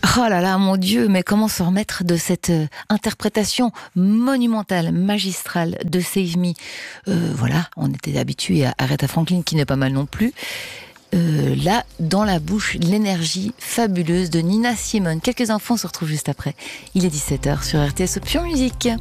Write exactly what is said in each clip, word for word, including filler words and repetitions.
Oh là là, mon Dieu, mais comment se remettre de cette euh, interprétation monumentale, magistrale de Save Me. Euh, voilà, on était habitué à Aretha Franklin, qui n'est pas mal non plus. Euh, là, dans la bouche, l'énergie fabuleuse de Nina Simone. Quelques infos, on se retrouve juste après. Il est dix-sept heures sur R T S Option Musique.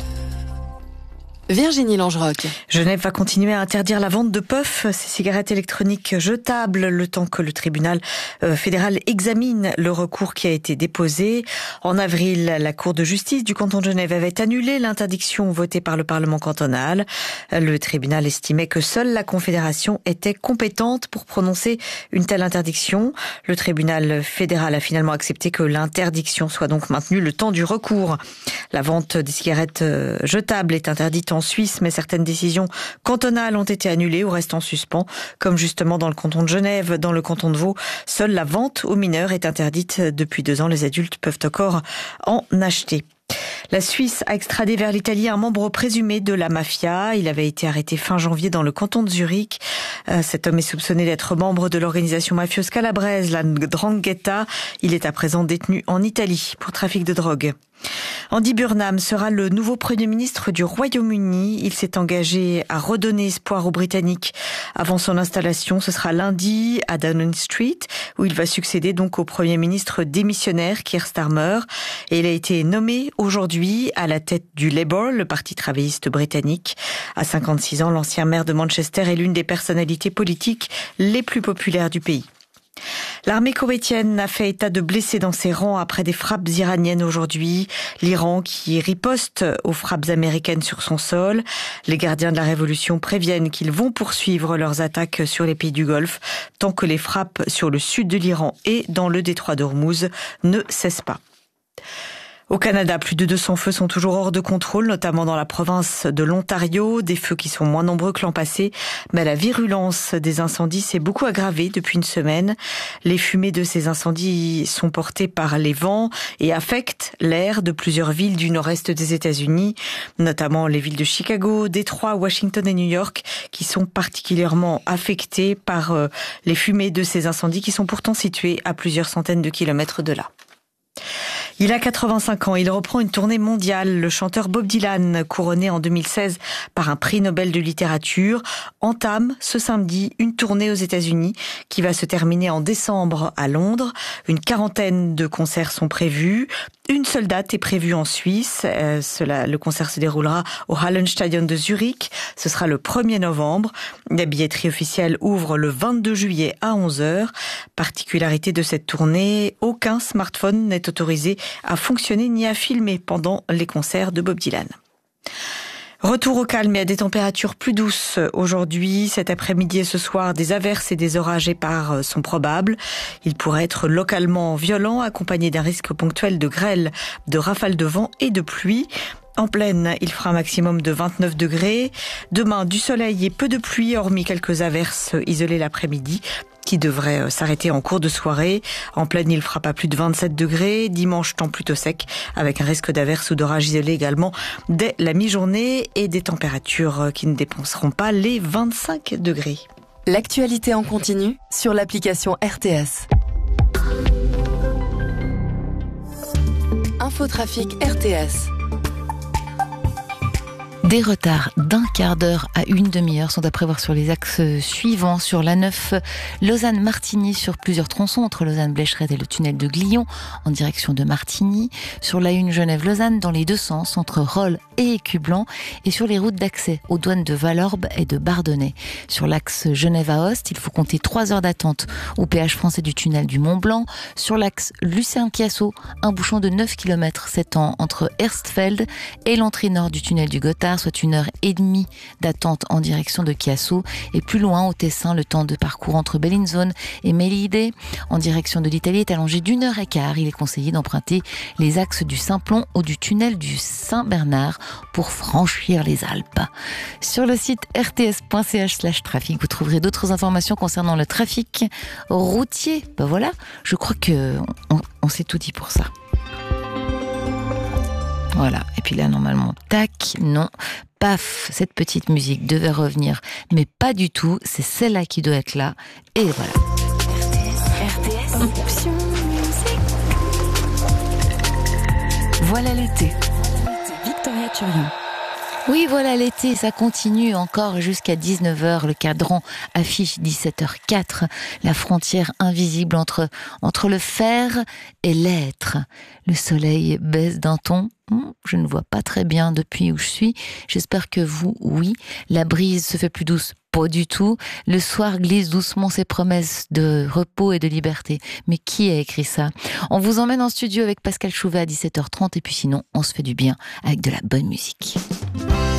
Virginie Langerock. Genève va continuer à interdire la vente de puffs, ces cigarettes électroniques jetables, le temps que le tribunal fédéral examine le recours qui a été déposé. En avril, la Cour de justice du canton de Genève avait annulé l'interdiction votée par le Parlement cantonal. Le tribunal estimait que seule la Confédération était compétente pour prononcer une telle interdiction. Le tribunal fédéral a finalement accepté que l'interdiction soit donc maintenue le temps du recours. La vente des cigarettes jetables est interdite en Suisse, mais certaines décisions cantonales ont été annulées ou restent en suspens, comme justement dans le canton de Genève. Dans le canton de Vaud, seule la vente aux mineurs est interdite depuis deux ans. Les adultes peuvent encore en acheter. La Suisse a extradé vers l'Italie un membre présumé de la mafia. Il avait été arrêté fin janvier dans le canton de Zurich. Euh, cet homme est soupçonné d'être membre de l'organisation mafieuse calabraise, la Ndrangheta. Il est à présent détenu en Italie pour trafic de drogue. Andy Burnham sera le nouveau Premier ministre du Royaume-Uni. Il s'est engagé à redonner espoir aux Britanniques avant son installation. Ce sera lundi à Downing Street, où il va succéder donc au Premier ministre démissionnaire Keir Starmer. Et il a été nommé aujourd'hui à la tête du Labour, le parti travailliste britannique. À cinquante-six ans, l'ancien maire de Manchester est l'une des personnalités politiques les plus populaires du pays. L'armée koweïtienne a fait état de blessés dans ses rangs après des frappes iraniennes aujourd'hui. L'Iran qui riposte aux frappes américaines sur son sol. Les gardiens de la révolution préviennent qu'ils vont poursuivre leurs attaques sur les pays du Golfe tant que les frappes sur le sud de l'Iran et dans le détroit d'Ormuz ne cessent pas. Au Canada, plus de deux cents feux sont toujours hors de contrôle, notamment dans la province de l'Ontario. Des feux qui sont moins nombreux que l'an passé, mais la virulence des incendies s'est beaucoup aggravée depuis une semaine. Les fumées de ces incendies sont portées par les vents et affectent l'air de plusieurs villes du nord-est des États-Unis, notamment les villes de Chicago, Détroit, Washington et New York, qui sont particulièrement affectées par les fumées de ces incendies qui sont pourtant situés à plusieurs centaines de kilomètres de là. Il a quatre-vingt-cinq ans, il reprend une tournée mondiale. Le chanteur Bob Dylan, couronné en deux mille seize par un prix Nobel de littérature, entame ce samedi une tournée aux États-Unis qui va se terminer en décembre à Londres. Une quarantaine de concerts sont prévus. Une seule date est prévue en Suisse. Euh, cela, le concert se déroulera au Hallenstadion de Zurich. Ce sera le premier novembre. La billetterie officielle ouvre le vingt-deux juillet à onze heures. Particularité de cette tournée, aucun smartphone n'est autorisé à fonctionner ni à filmer pendant les concerts de Bob Dylan. Retour au calme et à des températures plus douces aujourd'hui. Cet après-midi et ce soir, des averses et des orages épars sont probables. Ils pourraient être localement violents, accompagnés d'un risque ponctuel de grêle, de rafales de vent et de pluie. En plaine, il fera un maximum de vingt-neuf degrés. Demain, du soleil et peu de pluie, hormis quelques averses isolées l'après-midi, qui devraient s'arrêter en cours de soirée. En plaine, il fera pas plus de vingt-sept degrés. Dimanche, temps plutôt sec, avec un risque d'averse ou d'orage isolé également dès la mi-journée et des températures qui ne dépasseront pas les vingt-cinq degrés. L'actualité en continu sur l'application R T S. Infotrafic R T S. Des retards d'un quart d'heure à une demi-heure sont à prévoir sur les axes suivants. Sur l'A neuf, Lausanne-Martigny, sur plusieurs tronçons entre Lausanne-Blécherette et le tunnel de Glion en direction de Martigny. Sur l'A un Genève-Lausanne dans les deux sens entre Rolle et Écublanc. Et sur les routes d'accès aux douanes de Valorbe et de Bardonnay. Sur l'axe Genève-Aoste, il faut compter trois heures d'attente au péage français du tunnel du Mont-Blanc. Sur l'axe Lucerne-Chiasso, un bouchon de neuf kilomètres s'étend entre Erstfeld et l'entrée nord du tunnel du Gothard, soit une heure et demie d'attente en direction de Chiasso. Et plus loin, au Tessin, le temps de parcours entre Bellinzone et Melide en direction de l'Italie est allongé d'une heure et quart. Il est conseillé d'emprunter les axes du Simplon ou du tunnel du Saint-Bernard pour franchir les Alpes. Sur le site r t s point c h slash trafic, vous trouverez d'autres informations concernant le trafic routier. Ben voilà, je crois que on, on s'est tout dit pour ça. Voilà, et puis là, normalement, tac, non, paf, cette petite musique devait revenir, mais pas du tout, c'est celle-là qui doit être là, et voilà. R T S, R T S, Option Musique. Voilà l'été. Victoria Turion. Oui, voilà l'été, ça continue encore jusqu'à dix-neuf heures. Le cadran affiche dix-sept heures quatre, la frontière invisible entre, entre le faire et l'être. Le soleil baisse d'un ton. Je ne vois pas très bien depuis où je suis. J'espère que vous, oui. La brise se fait plus douce. Pas du tout. Le soir glisse doucement ses promesses de repos et de liberté. Mais qui a écrit ça? On vous emmène en studio avec Pascal Chouvet à dix-sept heures trente et puis sinon, on se fait du bien avec de la bonne musique.